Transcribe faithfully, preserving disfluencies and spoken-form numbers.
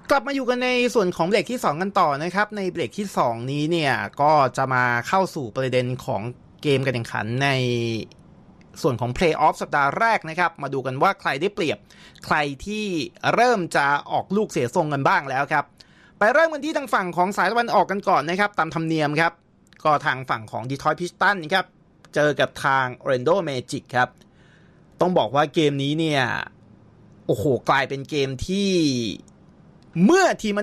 กลับมาอยู่กันในส่วนของเบรกที่สองกันต่อนะครับในเบรกที่สองนี้เนี่ยก็จะมาเข้าสู่ประเด็นของเกมการแข่งขันในส่วนของเพลย์ออฟสัปดาห์แรกนะครับมาดูกันว่าใครได้เปรียบใครที่เริ่มจะออกลูกเสียทรงกันบ้างแล้วครับไปเริ่มกันที่ทางฝั่งของสายตะวันออกกันก่อนนะครับตามธรรมเนียมครับก็ทางฝั่งของ Detroit Pistons ครับเจอกับทาง Orlando Magic ครับต้องบอกว่าเกมนี้เนี่ยโอ้โหกลายเป็นเกมที่เมื่อทีม